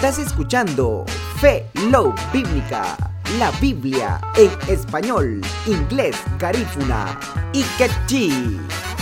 Estás escuchando Fe Love Bíblica, la Biblia en español, inglés, garífuna y quechí.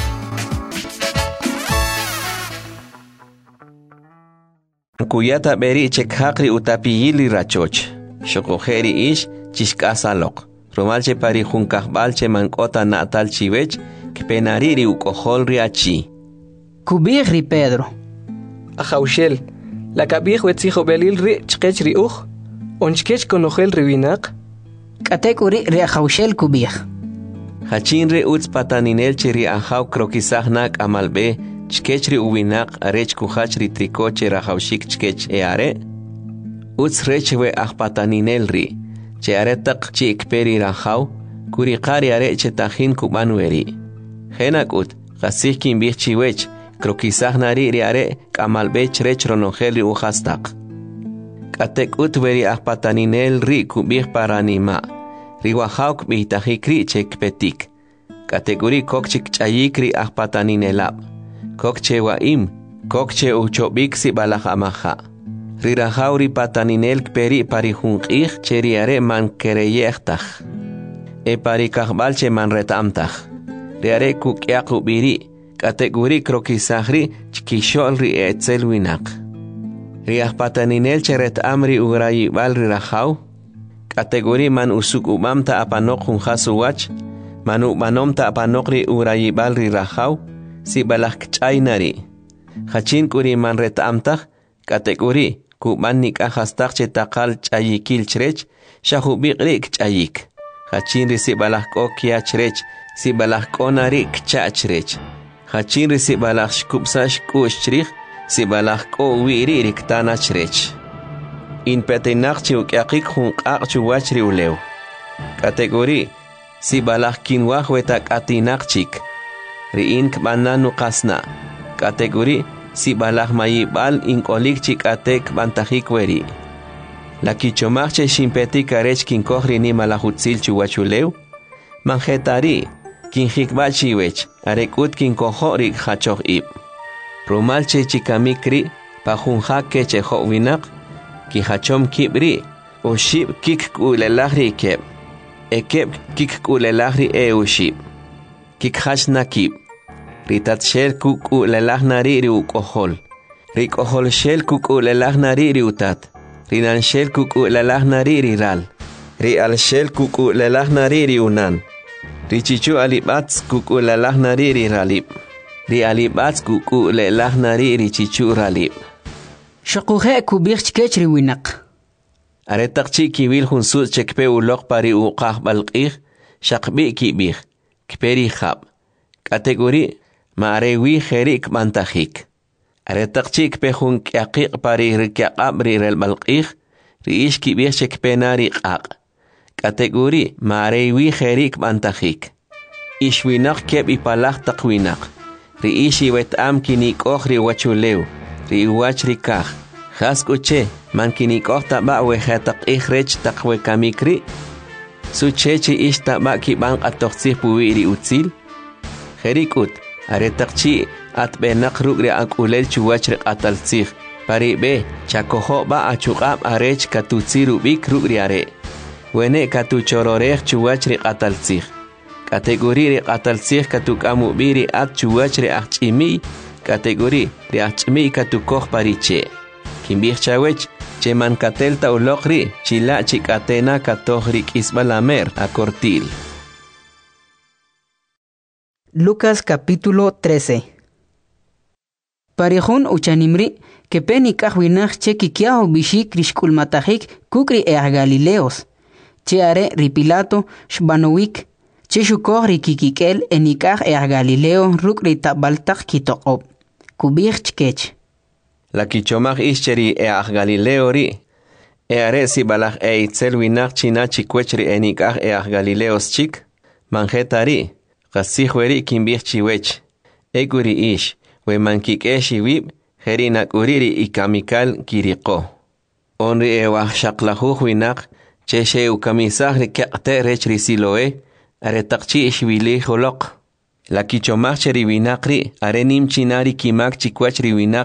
Kuyata beri chekhakri utapiyili rachoch. Shokojeri ish chishkasalok. Romalche pari junkahbalche mankota natal chivech kpenariri ukoholri achi. Kubihri Pedro. Ajaushel. La kabih wetzijo belilri chkechri uj. Onchkech konojel riwinak. Katekuri ri ajaushel kubih. Hachinri utz pataninel chiri ajau krokisahnak amalbe. Chkechri uwinak arech kuhachri trikoche rajaushik chkech eare. Utz rechwe ajpataninelri. Che aretak chi ikperi rajau. Kurikari areche tajin kubanweri. Henak ut, gasihkin bih chiwech. Krokisahnari ri are kamalbech rech ronojeli uhastak. Katek ut veri ajpataninelri kubih paranima. Riwahauk bihtajikri chekpetik. Kategori kokchik chayikri ajpataninelab. Kokche waim, kokche uchobiksi balajamaja. Rirajauri pataninel peri parijunqih cheriare man kereyechtaj. E parikajbalche man retamtaj. Riare kukyaqu biri, kategori krokisahri chkisholri etzelwinak. Riaj pataninel cheret amri urayibal rirajau. Kategori man usuk umamta apanok junjasuwach. Man umanomta apanokri urayibal rirajau. Si balak chaynari. Hachin kuri man retamtaj, kategori, kuban nikahastak chetakal chayikil chrech, shahubikrik chayik. Hachin risi balak okia chrech, si balak onarik chachrech. Hachin risi balak shkupsash kushchrich, si balak o wiririk tana chrech. In petenak chiukyakik hunkak chuwachri ulew. Kategori, si balak kinwah wetak atinak chik. Riin kbananu kasna. Kategori si balah mayibal inkolik chikatek bantajikweri. La kichomachche shimpeti karech kinkohri ni malahutsil chuwachulew. Manjetari kinjikbachiwech arekut kinkohorik hachoh ib. Rumalche chikamikri pajunjak kecheho winak. Kijachom kibri o shib kik kulelahri keb. Ekeb kik kulelahri ushib. Kikhach nakib. Ritat shel kuku lelahnari ri ukohol. Rikohol shel kuku lelahnari ri utat. Rinan shel kuku lelahnari ri ral. Ri al shel kuku lelahnari ri unan. Richichu alibats kuku lelahnari ri ralib. Ri alibats kuku lelahnari ri chichu ralib. Shakuhe kubih chkech ri winak. Aretak chi kiwil hunsu chekpe ulok pari uqah balqih. Shakbi kibih. Kperi khab. Kategori maarewi kherik mantajik. Aretakchik pehun kyaqik pari rikyaqab rirel balqih. Riish kibih chekpenari qaq. Kategori maarewi kherik mantajik. Ishwinak keb ipalak taqwinak. Riishi wetam kinikoh riwachulew. Riwach rikah. Haskuche man kinikoh taba wehatak ihrech takwe kamikri. Suchechi ishtaba kibang atoksih puwiri utsil. Herikut, aretakchi at benak rugri akulel chuwachre atalsih. Pari be, chakoho ba achukab arech katutsiru bik rugri are. Wene katuchororech chuwachre atalsih. Kategori atalsih katukamu biri at chuwachre achimi. Kategori achimi katukoh pariche. Kimbih chawech. Cheman katelta ulokri, chila chikatena katohrik isbalamer a cortil. Lucas capítulo 13. Parihun uchanimri, que peni kahwinach che kikiaho bishik rishkulmatahik kukri Galileos. Che are ripilato shbanowik, che shukohri kikikel enikah Galileo rukri tabaltak kitokob. Kubich chkech. La kichomach ischeri Galileo ri. Are si balach itzelwinak china chikwechri enikah Galileos chik. Manjetari. Gasihweri kimbich chiwech. Eguri ish. We mankikeshi wib. Herinak uriri ikamikal kiriko. Onri shaklahuhwinak. Cheshe ukamisahri kakte rechri siloe. Aretakchi ishwili holok. La kichomach cheri winakri. Arenim chinari kimak chikwechri winak.